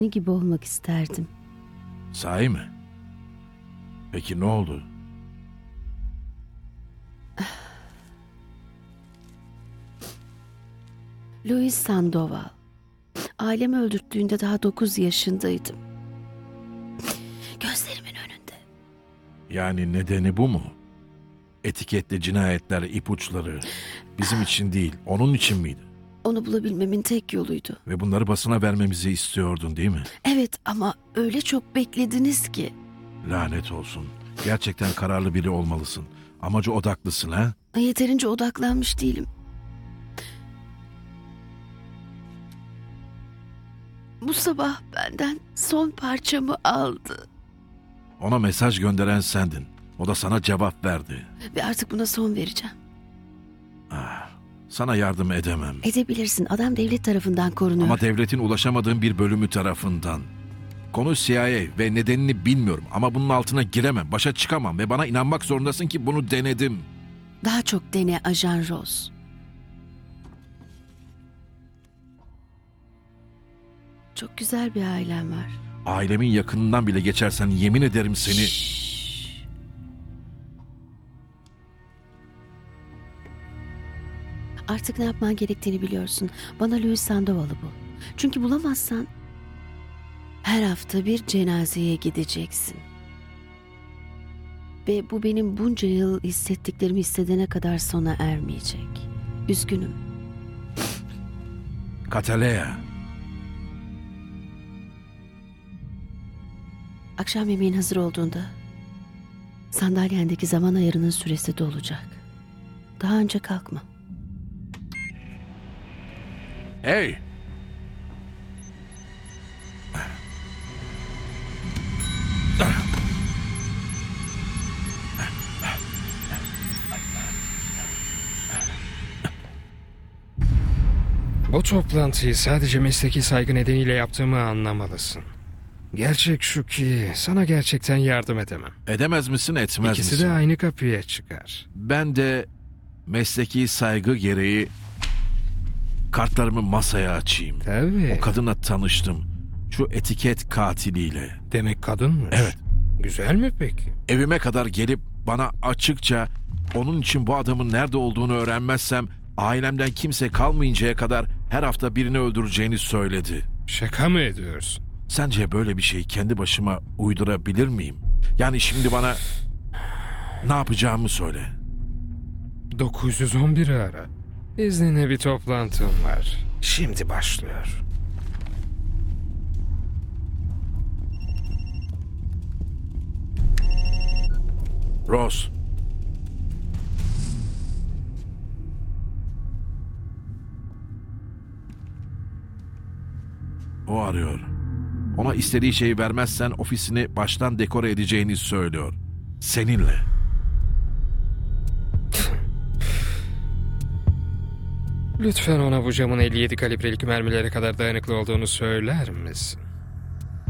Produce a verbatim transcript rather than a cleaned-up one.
Ne gibi olmak isterdim. Sahi mi? Peki ne oldu? Louis Sandoval. Ailemi öldürttüğünde daha dokuz yaşındaydım. Gözlerimin önünde. Yani nedeni bu mu? Etiketli cinayetler, ipuçları bizim için değil, onun için miydi? Onu bulabilmemin tek yoluydu. Ve bunları basına vermemizi istiyordun değil mi? Evet ama öyle çok beklediniz ki. Lanet olsun. Gerçekten kararlı biri olmalısın. Amaca odaklısın ha? Yeterince odaklanmış değilim. Bu sabah benden son parçamı aldı. Ona mesaj gönderen sendin. O da sana cevap verdi. Ve artık buna son vereceğim. Ah, sana yardım edemem. Edebilirsin. Adam devlet tarafından korunuyor. Ama devletin ulaşamadığın bir bölümü tarafından. Konu C I A ve nedenini bilmiyorum ama bunun altına giremem, başa çıkamam ve bana inanmak zorundasın ki bunu denedim. Daha çok dene Ajan Ross. Çok güzel bir ailem var. Ailemin yakınından bile geçersen yemin ederim seni... Şşş. Artık ne yapman gerektiğini biliyorsun. Bana Louis Sandoval'ı bul. Çünkü bulamazsan her hafta bir cenazeye gideceksin. Ve bu benim bunca yıl hissettiklerimi hissedene kadar sona ermeyecek. Üzgünüm. Katalea, Akşam yemeğin hazır olduğunda sandalyendeki zaman ayarının süresi dolacak. Daha önce kalkma. hey! Bu toplantıyı sadece mesleki saygı nedeniyle yaptığımı anlamalısın. Gerçek şu ki sana gerçekten yardım edemem. Edemez misin, etmez İkisi misin? de aynı kapıya çıkar. Ben de mesleki saygı gereği kartlarımı masaya açayım. Tabii. O kadınla tanıştım. Şu etiket katiliyle. Demek kadınmış. Evet. Güzel mi peki? Evime kadar gelip bana açıkça onun için bu adamın nerede olduğunu öğrenmezsem ailemden kimse kalmayıncaya kadar her hafta birini öldüreceğini söyledi. Şaka mı ediyorsun? Sence böyle bir şeyi kendi başıma uydurabilir miyim? Yani şimdi bana ne yapacağımı söyle. dokuz yüz on biri ara. İzninle bir toplantım var. Şimdi başlıyor. Ross. O arıyor. Ona istediği şeyi vermezsen ofisini baştan dekore edeceğini söylüyor. Seninle. Lütfen ona bu camın elli yedi kalibrelik mermilere kadar dayanıklı olduğunu söyler misin?